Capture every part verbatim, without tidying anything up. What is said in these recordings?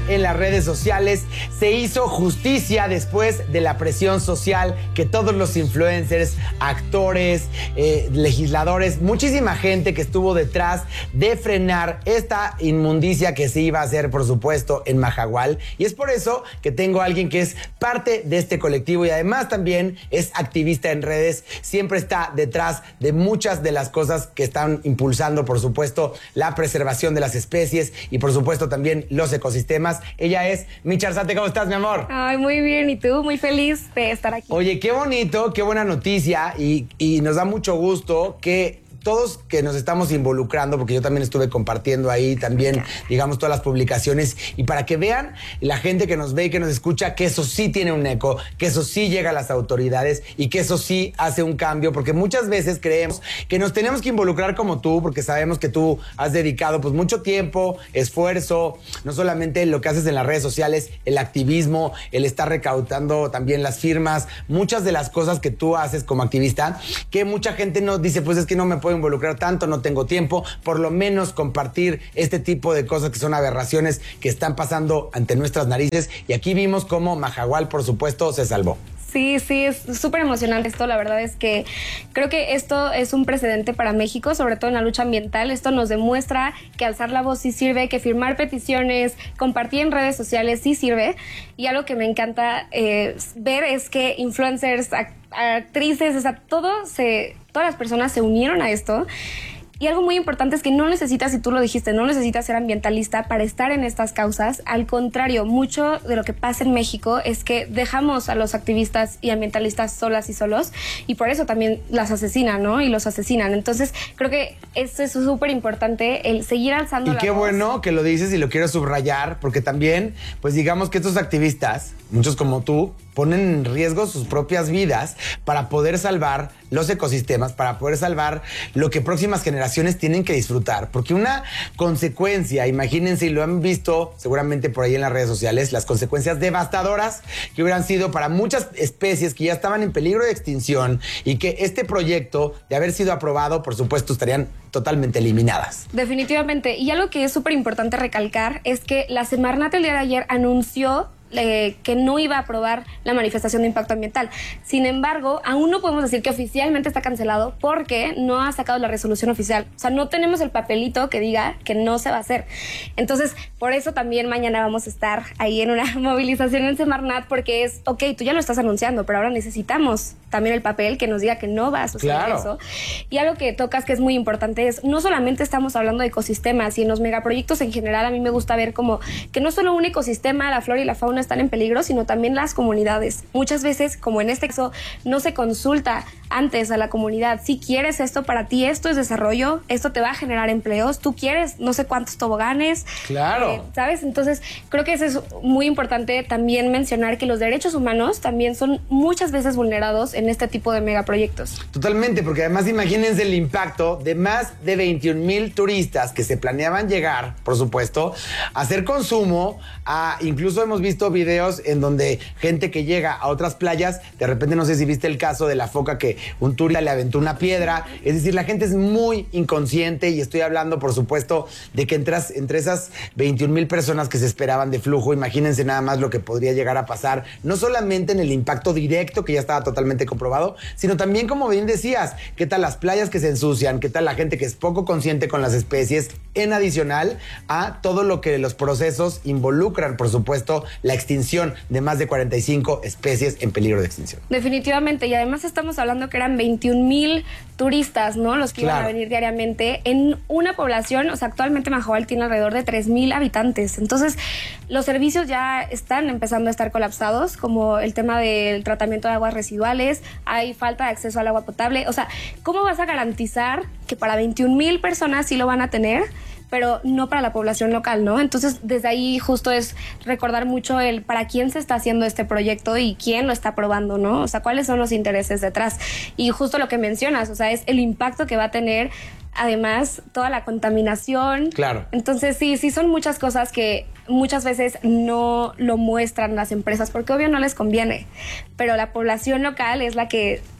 en las redes sociales. Se hizo justicia después de la presión social que todos los influencers, actores, eh, legisladores, muchísima gente que estuvo detrás de frenar esta inmundicia que se iba a hacer, por supuesto, en Mahahual. Y es por eso que tengo a alguien que es parte de este colectivo y además también es activista en redes. Siempre está detrás de muchas de las cosas que están impulsando, por supuesto, la preservación de las especies y, por supuesto, también los ecosistemas. Ella es Micha Arzate. ¿Cómo estás, mi amor? Ay, muy bien. ¿Y tú? Muy feliz de estar aquí. Oye, qué bonito, qué buena noticia y, y nos da mucho gusto que todos que nos estamos involucrando, porque yo también estuve compartiendo ahí también, digamos, todas las publicaciones, y para que vean la gente que nos ve y que nos escucha que eso sí tiene un eco, que eso sí llega a las autoridades y que eso sí hace un cambio, porque muchas veces creemos que nos tenemos que involucrar como tú, porque sabemos que tú has dedicado pues mucho tiempo, esfuerzo, no solamente lo que haces en las redes sociales, el activismo, el estar recaudando también las firmas, muchas de las cosas que tú haces como activista, que mucha gente nos dice, pues es que no me puedo involucrar tanto, no tengo tiempo, por lo menos compartir este tipo de cosas que son aberraciones que están pasando ante nuestras narices. Y aquí vimos cómo Mahahual, por supuesto, se salvó. Sí, sí, es súper emocionante esto. La verdad es que creo que esto es un precedente para México, sobre todo en la lucha ambiental. Esto nos demuestra que alzar la voz sí sirve, que firmar peticiones, compartir en redes sociales sí sirve. Y algo que me encanta eh, ver es que influencers, act- actrices, o sea, todo se, todas las personas se unieron a esto. Y algo muy importante es que no necesitas, y tú lo dijiste, no necesitas ser ambientalista para estar en estas causas. Al contrario, mucho de lo que pasa en México es que dejamos a los activistas y ambientalistas solas y solos, y por eso también las asesinan, ¿no? Y los asesinan. Entonces, creo que esto es súper importante, el seguir alzando la voz. Y qué bueno que lo dices y lo quiero subrayar, porque también, pues digamos que estos activistas, muchos como tú, ponen en riesgo sus propias vidas para poder salvar los ecosistemas, para poder salvar lo que próximas generaciones tienen que disfrutar. Porque una consecuencia, imagínense, y lo han visto seguramente por ahí en las redes sociales, las consecuencias devastadoras que hubieran sido para muchas especies que ya estaban en peligro de extinción y que este proyecto, de haber sido aprobado, por supuesto, estarían totalmente eliminadas. Definitivamente. Y algo que es súper importante recalcar es que la Semarnat el día de ayer anunció Eh, que no iba a aprobar la manifestación de impacto ambiental. Sin embargo, aún no podemos decir que oficialmente está cancelado porque no ha sacado la resolución oficial. O sea, no tenemos el papelito que diga que no se va a hacer. Entonces, por eso también mañana vamos a estar ahí en una movilización en Semarnat, porque es, ok, tú ya lo estás anunciando, pero ahora necesitamos también el papel que nos diga que no va a suceder claro. eso. Y algo que tocas que es muy importante es, no solamente estamos hablando de ecosistemas, y en los megaproyectos en general a mí me gusta ver como que no solo un ecosistema, la flora y la fauna están en peligro, sino también las comunidades. Muchas veces, como en este caso, no se consulta antes a la comunidad. Si quieres esto para ti, esto es desarrollo, esto te va a generar empleos, tú quieres no sé cuántos toboganes. Claro. Eh, ¿Sabes? Entonces, creo que eso es muy importante también mencionar, que los derechos humanos también son muchas veces vulnerados en este tipo de megaproyectos. Totalmente, porque además imagínense el impacto de más de veintiún mil turistas que se planeaban llegar, por supuesto, a hacer consumo, a, incluso hemos visto videos en donde gente que llega a otras playas, de repente no sé si viste el caso de la foca que un turista le aventó una piedra, es decir, la gente es muy inconsciente, y estoy hablando, por supuesto, de que entre, entre esas veintiún mil personas que se esperaban de flujo, imagínense nada más lo que podría llegar a pasar, no solamente en el impacto directo, que ya estaba totalmente comprobado, sino también, como bien decías, qué tal las playas que se ensucian, qué tal la gente que es poco consciente con las especies, en adicional a todo lo que los procesos involucran, por supuesto, la extinción de más de cuarenta y cinco especies en peligro de extinción. Definitivamente, y además estamos hablando que eran veintiún mil turistas, ¿no? Los que claro. iban a venir diariamente en una población, o sea, actualmente Mahahual tiene alrededor de tres mil habitantes. Entonces, los servicios ya están empezando a estar colapsados, como el tema del tratamiento de aguas residuales, hay falta de acceso al agua potable. O sea, ¿cómo vas a garantizar que para veintiún mil personas sí lo van a tener, pero no para la población local, ¿no? Entonces, desde ahí justo es recordar mucho el para quién se está haciendo este proyecto y quién lo está aprobando, ¿no? O sea, cuáles son los intereses detrás. Y justo lo que mencionas, o sea, es el impacto que va a tener, además, toda la contaminación. Claro. Entonces, sí, sí son muchas cosas que muchas veces no lo muestran las empresas, porque obvio no les conviene, pero la población local es la que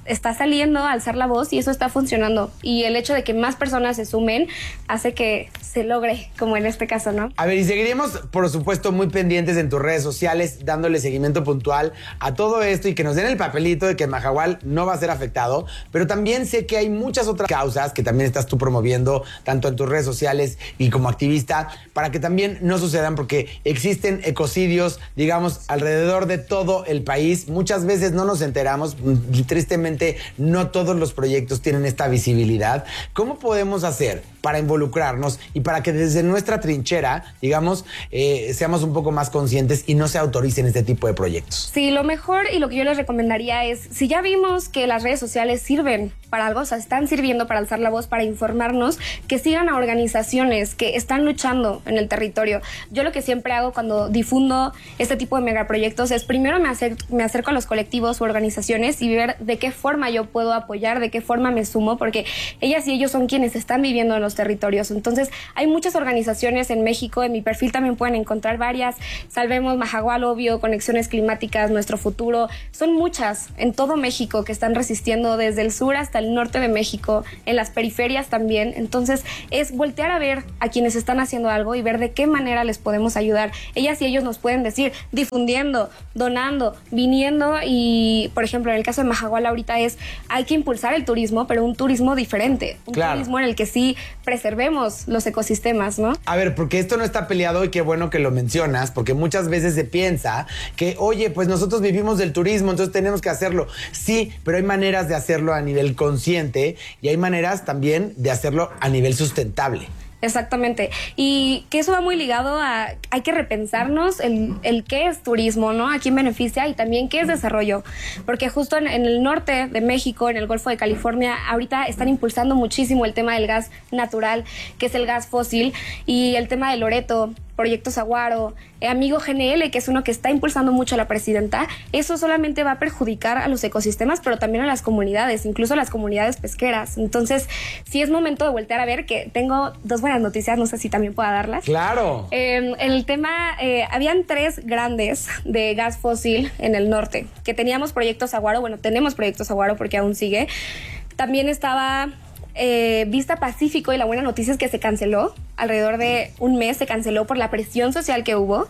está saliendo a alzar la voz y eso está funcionando. Y el hecho de que más personas se sumen hace que se logre, como en este caso, ¿no? A ver, y seguiremos, por supuesto, muy pendientes en tus redes sociales, dándole seguimiento puntual a todo esto y que nos den el papelito de que Mahahual no va a ser afectado, pero también sé que hay muchas otras causas que también estás tú promoviendo, tanto en tus redes sociales y como activista, para que también no sucedan, porque existen ecocidios, digamos, alrededor de todo el país. Muchas veces no nos enteramos, y tristemente no todos los proyectos tienen esta visibilidad. ¿Cómo podemos hacer para involucrarnos y para que desde nuestra trinchera, digamos, eh, seamos un poco más conscientes y no se autoricen este tipo de proyectos? Sí, lo mejor y lo que yo les recomendaría es, si ya vimos que las redes sociales sirven para algo, o sea, están sirviendo para alzar la voz, para informarnos, que sigan a organizaciones que están luchando en el territorio. Yo lo que siempre hago cuando difundo este tipo de megaproyectos es primero me acerco, me acerco a los colectivos u organizaciones y ver de qué forma yo puedo apoyar, de qué forma me sumo, porque ellas y ellos son quienes están viviendo en los territorios. Entonces, hay muchas organizaciones en México, en mi perfil también pueden encontrar varias, Salvemos Mahahual, obvio, Conexiones Climáticas, Nuestro Futuro, son muchas en todo México que están resistiendo desde el sur hasta el norte de México, en las periferias también. Entonces, es voltear a ver a quienes están haciendo algo y ver de qué manera les podemos ayudar. Ellas y ellos nos pueden decir, difundiendo, donando, viniendo y, por ejemplo, en el caso de Mahahual ahorita es, hay que impulsar el turismo, pero un turismo diferente, un claro. turismo en el que sí preservemos los ecosistemas, ¿no? A ver, porque esto no está peleado y qué bueno que lo mencionas, porque muchas veces se piensa que, oye, pues nosotros vivimos del turismo, entonces tenemos que hacerlo. Sí, pero hay maneras de hacerlo a nivel consciente y hay maneras también de hacerlo a nivel sustentable. Exactamente. Y que eso va muy ligado a, hay que repensarnos el, el qué es turismo, ¿no? A quién beneficia y también qué es desarrollo. Porque justo en, en el norte de México, en el Golfo de California, ahorita están impulsando muchísimo el tema del gas natural, que es el gas fósil, y el tema de Loreto, Proyecto Saguaro, eh, Amigo G N L, que es uno que está impulsando mucho a la presidenta. Eso solamente va a perjudicar a los ecosistemas, pero también a las comunidades, incluso a las comunidades pesqueras. Entonces, sí es momento de voltear a ver, que tengo dos buenas noticias, no sé si también pueda darlas. ¡Claro! Eh, el tema, eh, habían tres grandes de gas fósil en el norte, que teníamos Proyecto Saguaro, bueno, tenemos Proyecto Saguaro porque aún sigue. También estaba Eh, Vista Pacífico, y la buena noticia es que se canceló, alrededor de un mes se canceló por la presión social que hubo,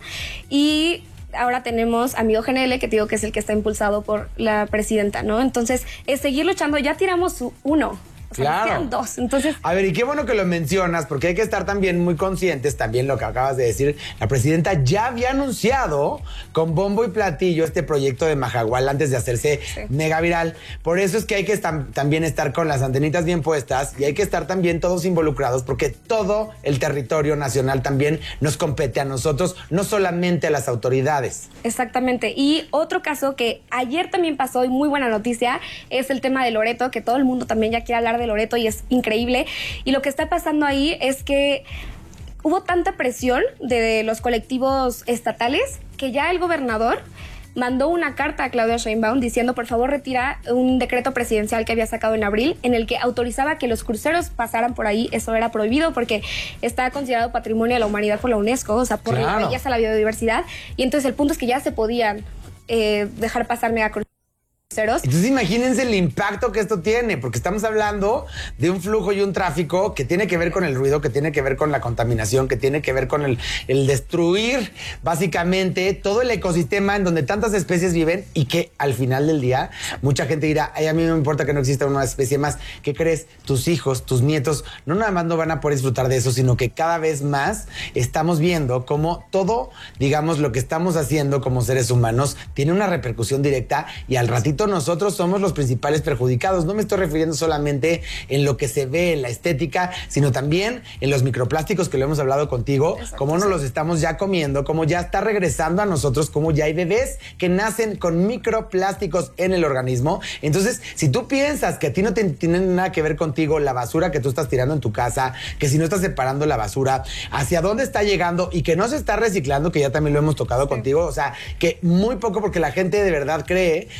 y ahora tenemos Amigo G N L, que te digo que es el que está impulsado por la presidenta, ¿no? Entonces, es seguir luchando, ya tiramos uno. O sea, claro. nos quedan dos. Entonces, a ver, y qué bueno que lo mencionas, porque hay que estar también muy conscientes, también lo que acabas de decir. La presidenta ya había anunciado con bombo y platillo este proyecto de Mahahual antes de hacerse sí. mega viral. Por eso es que hay que estar, también estar con las antenitas bien puestas y hay que estar también todos involucrados, porque todo el territorio nacional también nos compete a nosotros, no solamente a las autoridades. Exactamente. Y otro caso que ayer también pasó, y muy buena noticia, es el tema de Loreto, que todo el mundo también ya quiere hablar de Loreto y es increíble. Y lo que está pasando ahí es que hubo tanta presión de los colectivos estatales que ya el gobernador mandó una carta a Claudia Sheinbaum diciendo, por favor, retira un decreto presidencial que había sacado en abril en el que autorizaba que los cruceros pasaran por ahí. Eso era prohibido porque está considerado patrimonio de la humanidad por la UNESCO, o sea, por claro. la belleza, la biodiversidad. Y entonces el punto es que ya se podían eh, dejar pasar megacruceros. Entonces imagínense el impacto que esto tiene, porque estamos hablando de un flujo y un tráfico que tiene que ver con el ruido, que tiene que ver con la contaminación, que tiene que ver con el, el destruir básicamente todo el ecosistema en donde tantas especies viven, y que al final del día mucha gente dirá, ay, a mí no me importa que no exista una especie más. ¿Qué crees? Tus hijos, tus nietos, no nada más no van a poder disfrutar de eso, sino que cada vez más estamos viendo cómo todo, digamos, lo que estamos haciendo como seres humanos tiene una repercusión directa, y al ratito nosotros somos los principales perjudicados. No me estoy refiriendo solamente en lo que se ve en la estética, sino también en los microplásticos que lo hemos hablado contigo, cómo nos los estamos ya comiendo, cómo ya está regresando a nosotros, cómo ya hay bebés que nacen con microplásticos en el organismo. Entonces, si tú piensas que a ti no te tiene nada que ver contigo la basura que tú estás tirando en tu casa, que si no estás separando la basura, hacia dónde está llegando y que no se está reciclando, que ya también lo hemos tocado sí. contigo, o sea, que muy poco, porque la gente de verdad cree que las autoridades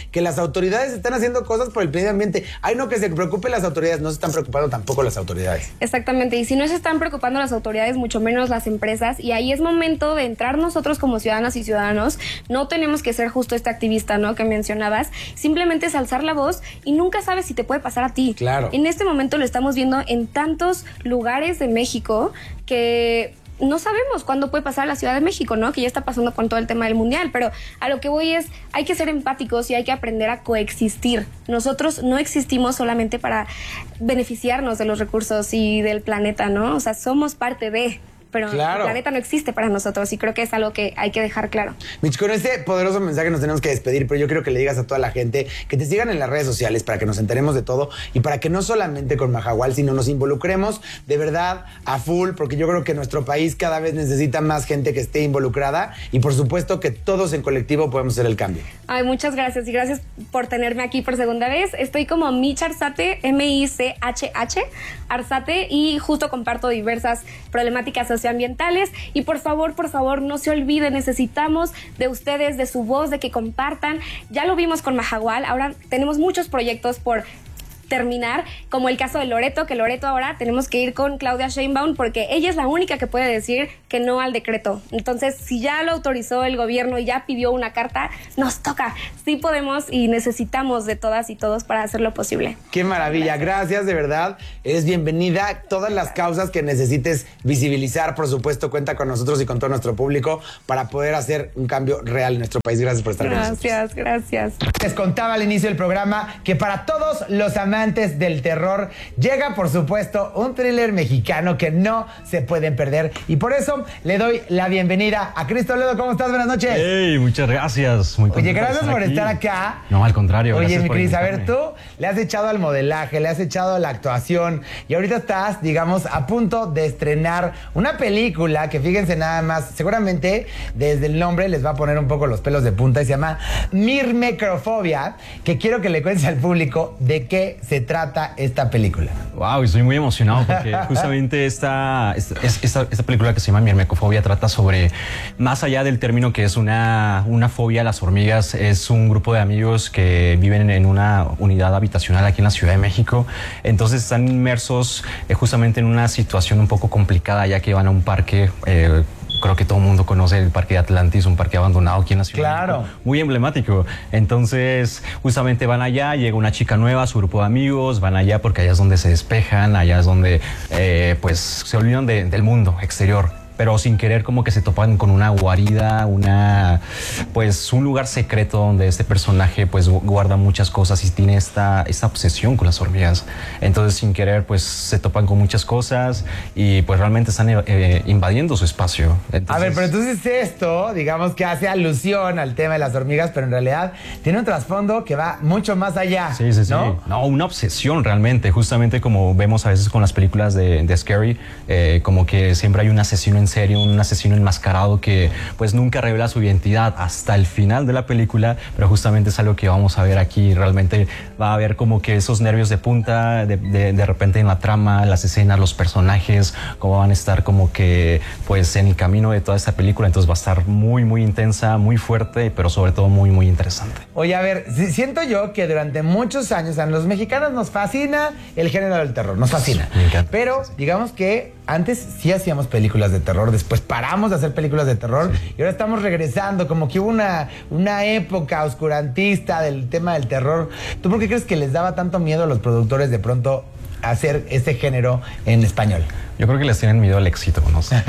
autoridades están haciendo cosas por el medio ambiente. Ay, no, que se preocupen las autoridades, no se están preocupando tampoco las autoridades. Exactamente, y si no se están preocupando las autoridades, mucho menos las empresas, y ahí es momento de entrar nosotros como ciudadanas y ciudadanos. No tenemos que ser justo este activista, ¿no?, que mencionabas, simplemente es alzar la voz y nunca sabes si te puede pasar a ti. Claro. En este momento lo estamos viendo en tantos lugares de México que no sabemos cuándo puede pasar a la Ciudad de México, ¿no? Que ya está pasando con todo el tema del mundial, pero a lo que voy es, hay que ser empáticos y hay que aprender a coexistir. Nosotros no existimos solamente para beneficiarnos de los recursos y del planeta, ¿no? O sea, somos parte de... pero claro, el planeta no existe para nosotros y creo que es algo que hay que dejar claro. Mitch, con este poderoso mensaje nos tenemos que despedir, pero yo quiero que le digas a toda la gente que te sigan en las redes sociales para que nos enteremos de todo y para que no solamente con Mahahual, sino nos involucremos de verdad a full, porque yo creo que nuestro país cada vez necesita más gente que esté involucrada y por supuesto que todos en colectivo podemos hacer el cambio. Ay, muchas gracias y gracias por tenerme aquí por segunda vez. Estoy como Mitch Arzate, M I C H H, Arzate, y justo comparto diversas problemáticas sociales ambientales y por favor, por favor, no se olviden, necesitamos de ustedes, de su voz, de que compartan. Ya lo vimos con Mahahual, ahora tenemos muchos proyectos por terminar, como el caso de Loreto, que Loreto ahora tenemos que ir con Claudia Sheinbaum porque ella es la única que puede decir que no al decreto. Entonces, si ya lo autorizó el gobierno y ya pidió una carta, nos toca. Sí podemos y necesitamos de todas y todos para hacerlo posible. Qué maravilla, gracias, de verdad. Eres bienvenida. Todas las causas que necesites visibilizar, por supuesto, cuenta con nosotros y con todo nuestro público para poder hacer un cambio real en nuestro país. Gracias por estar con nosotros. Gracias, gracias. Les contaba al inicio del programa que para todos los amantes del terror llega, por supuesto, un thriller mexicano que no se pueden perder. Y por eso le doy la bienvenida a Cris Toledo. ¿Cómo estás? Buenas noches. Hey, muchas gracias. Muy Oye, gracias por estar acá. No, al contrario. Oye, gracias mi por Cris, a invitarme. ver, tú le has echado al modelaje, le has echado a la actuación y ahorita estás, digamos, a punto de estrenar una película que, fíjense nada más, seguramente desde el nombre les va a poner un poco los pelos de punta y se llama Mirmecrofobia, que quiero que le cuentes al público de qué se trata esta película. Wow, estoy muy emocionado porque justamente esta, esta, esta, esta película que se llama Mirmecrofobia trata sobre, más allá del término que es una, una fobia a las hormigas, es un grupo de amigos que viven en una unidad habitacional aquí en la Ciudad de México. Entonces están inmersos eh, justamente en una situación un poco complicada, ya que van a un parque. Eh, Creo que todo el mundo conoce el Parque de Atlantis, un parque abandonado aquí en la ciudad. Claro. Muy emblemático. Entonces, justamente van allá, llega una chica nueva, su grupo de amigos, van allá porque allá es donde se despejan, allá es donde eh, pues se olvidan de, del mundo exterior. Pero sin querer como que se topan con una guarida, una pues un lugar secreto donde este personaje pues guarda muchas cosas y tiene esta, esta obsesión con las hormigas. Entonces sin querer pues se topan con muchas cosas y pues realmente están eh, invadiendo su espacio. Entonces, a ver, pero entonces esto, digamos que hace alusión al tema de las hormigas, pero en realidad tiene un trasfondo que va mucho más allá. Sí, sí, sí. ¿No? No, una obsesión realmente, justamente como vemos a veces con las películas de, de Scary, eh, como que siempre hay un asesino en serio, un asesino enmascarado que pues nunca revela su identidad hasta el final de la película, pero justamente es algo que vamos a ver aquí. Realmente va a haber como que esos nervios de punta, de, de, de repente en la trama, las escenas, los personajes, cómo van a estar como que pues en el camino de toda esta película. Entonces va a estar muy, muy intensa, muy fuerte, pero sobre todo muy, muy interesante. Oye, a ver, siento yo que durante muchos años a los mexicanos nos fascina el género del terror, nos fascina. Me encanta. Pero digamos que antes sí hacíamos películas de terror, después paramos de hacer películas de terror sí. y ahora estamos regresando, como que hubo una, una época oscurantista del tema del terror. ¿Tú por qué crees que les daba tanto miedo a los productores de pronto hacer ese género en español? Yo creo que les tienen miedo al éxito, no sé.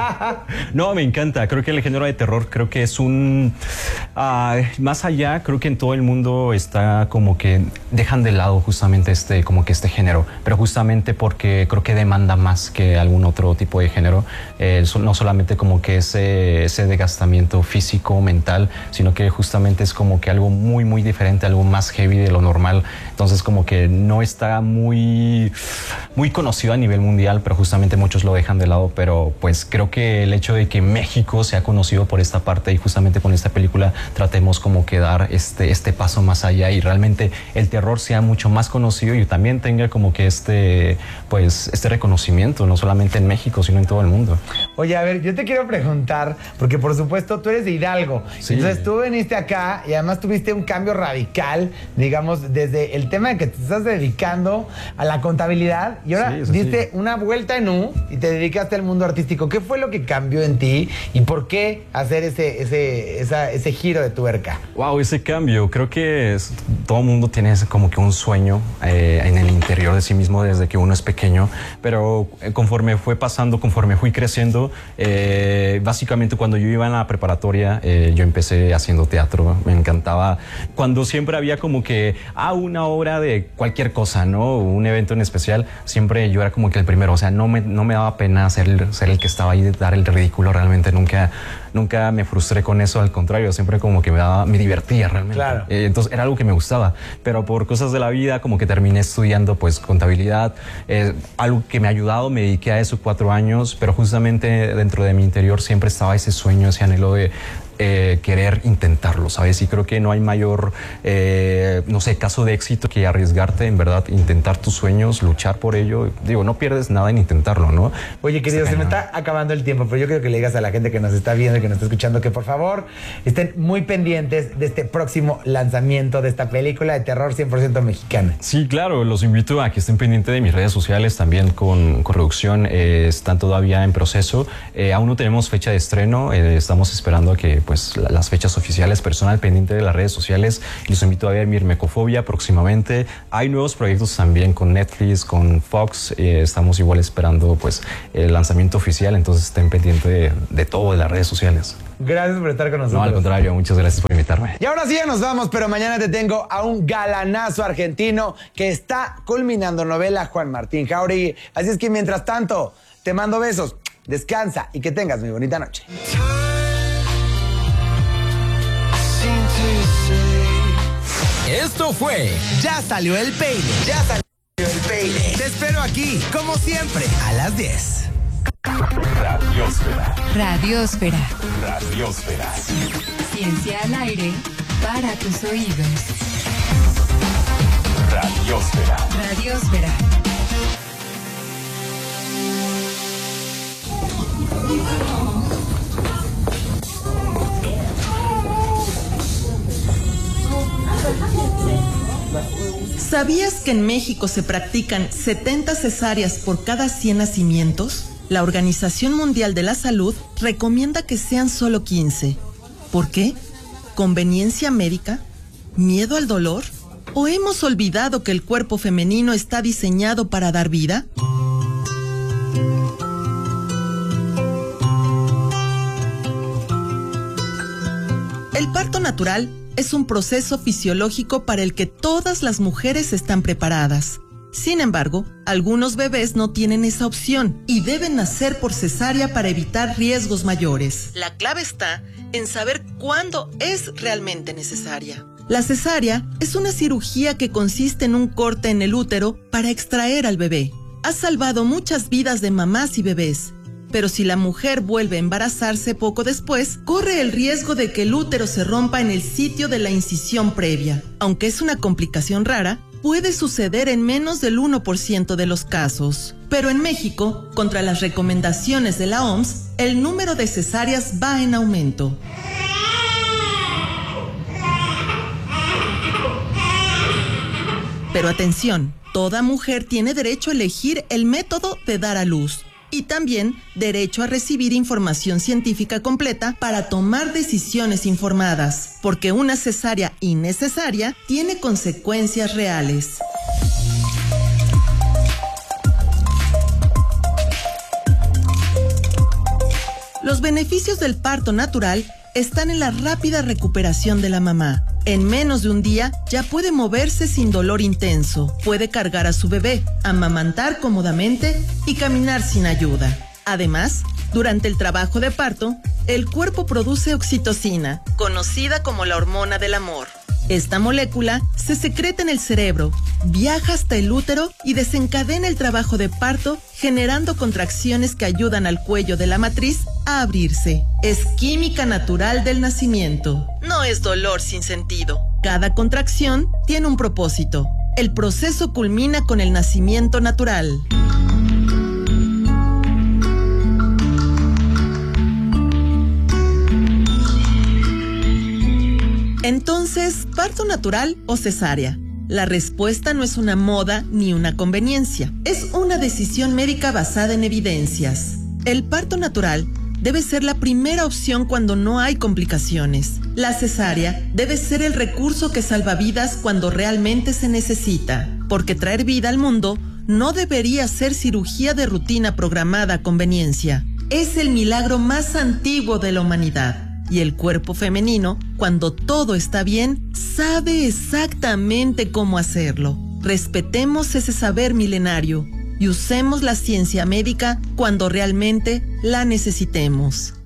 No, me encanta. Creo que el género de terror creo que es un... Uh, más allá, creo que en todo el mundo está como que dejan de lado justamente este, como que este género, pero justamente porque creo que demanda más que algún otro tipo de género. Eh, no solamente como que ese, ese desgastamiento físico, mental, sino que justamente es como que algo muy, muy diferente, algo más heavy de lo normal. Entonces como que no está muy, muy conocido a nivel mundial, pero justamente justamente muchos lo dejan de lado, pero pues creo que el hecho de que México sea conocido por esta parte y justamente con esta película tratemos como que dar este, este paso más allá y realmente el terror sea mucho más conocido y también tenga como que este, pues, este reconocimiento, no solamente en México, sino en todo el mundo. Oye, a ver, yo te quiero preguntar, porque por supuesto tú eres de Hidalgo, Sí. entonces tú viniste acá y además tuviste un cambio radical, digamos, desde el tema de que te estás dedicando a la contabilidad y ahora Sí, eso diste sí. una vuelta en U y te dedicaste al mundo artístico. ¿Qué fue lo que cambió en ti y por qué hacer ese, ese, esa, ese giro de tuerca? Wow, ese cambio, creo que es, todo el mundo tiene ese como que un sueño eh, en el interior de sí mismo desde que uno es pequeño, pero eh, conforme fue pasando, conforme fui creciendo, eh, básicamente cuando yo iba en la preparatoria, eh, yo empecé haciendo teatro, me encantaba, cuando siempre había como que, ah, una obra de cualquier cosa, ¿no? Un evento en especial, siempre yo era como que el primero, o sea, no me, no me daba pena ser el, ser el que estaba ahí, dar el ridículo, realmente nunca, nunca me frustré con eso, al contrario, siempre como que me daba, me divertía realmente. Claro. Eh, entonces era algo que me gustaba, pero por cosas de la vida como que terminé estudiando pues contabilidad, eh, algo que me ha ayudado, me dediqué a eso cuatro años, pero justamente dentro de mi interior siempre estaba ese sueño, ese anhelo de Eh, querer intentarlo, ¿sabes? Y creo que no hay mayor, eh, no sé, caso de éxito que arriesgarte, en verdad, intentar tus sueños, luchar por ello. Digo, no pierdes nada en intentarlo, ¿no? Oye, querido, se me está acabando el tiempo, pero yo creo que le digas a la gente que nos está viendo y que nos está escuchando que por favor estén muy pendientes de este próximo lanzamiento de esta película de terror cien por ciento mexicana. Sí, claro, los invito a que estén pendientes de mis redes sociales, también con, con producción, eh, están todavía en proceso. Eh, aún no tenemos fecha de estreno, eh, estamos esperando a que pues la, las fechas oficiales, personal pendiente de las redes sociales. Los invito a ver Mirmecofobia próximamente. Hay nuevos proyectos también con Netflix, con Fox. Eh, estamos igual esperando pues el lanzamiento oficial, entonces estén pendientes de, de todo de las redes sociales. Gracias por estar con nosotros. No, al contrario, muchas gracias por invitarme. Y ahora sí ya nos vamos, pero mañana te tengo a un galanazo argentino que está culminando novela, Juan Martín Jauregui. Así es que mientras tanto, te mando besos, descansa y que tengas muy bonita noche. Esto fue Ya Salió el Peine. Ya salió el peine. Te espero aquí, como siempre, a las diez. Radiosfera. Radiosfera. Radiosfera. Ciencia al aire para tus oídos. Radiosfera. Radiosfera. ¿Sabías que en México se practican setenta cesáreas por cada cien nacimientos? La Organización Mundial de la Salud recomienda que sean solo quince. ¿Por qué? ¿Conveniencia médica? ¿Miedo al dolor? ¿O hemos olvidado que el cuerpo femenino está diseñado para dar vida? El parto natural es un proceso fisiológico para el que todas las mujeres están preparadas. Sin embargo, algunos bebés no tienen esa opción y deben nacer por cesárea para evitar riesgos mayores. La clave está en saber cuándo es realmente necesaria. La cesárea es una cirugía que consiste en un corte en el útero para extraer al bebé. Ha salvado muchas vidas de mamás y bebés. Pero si la mujer vuelve a embarazarse poco después, corre el riesgo de que el útero se rompa en el sitio de la incisión previa. Aunque es una complicación rara, puede suceder en menos del uno por ciento de los casos. Pero en México, contra las recomendaciones de la O M S, el número de cesáreas va en aumento. Pero atención, toda mujer tiene derecho a elegir el método de dar a luz. Y también derecho a recibir información científica completa para tomar decisiones informadas, porque una cesárea innecesaria tiene consecuencias reales. Los beneficios del parto natural están en la rápida recuperación de la mamá. En menos de un día ya puede moverse sin dolor intenso, puede cargar a su bebé, amamantar cómodamente y caminar sin ayuda. Además, durante el trabajo de parto, el cuerpo produce oxitocina, conocida como la hormona del amor. Esta molécula se secreta en el cerebro, viaja hasta el útero y desencadena el trabajo de parto, generando contracciones que ayudan al cuello de la matriz a abrirse. Es química natural del nacimiento. No es dolor sin sentido. Cada contracción tiene un propósito. El proceso culmina con el nacimiento natural. Entonces, ¿parto natural o cesárea? La respuesta no es una moda ni una conveniencia. Es una decisión médica basada en evidencias. El parto natural debe ser la primera opción cuando no hay complicaciones. La cesárea debe ser el recurso que salva vidas cuando realmente se necesita, porque traer vida al mundo no debería ser cirugía de rutina programada a conveniencia. Es el milagro más antiguo de la humanidad. Y el cuerpo femenino, cuando todo está bien, sabe exactamente cómo hacerlo. Respetemos ese saber milenario y usemos la ciencia médica cuando realmente la necesitemos.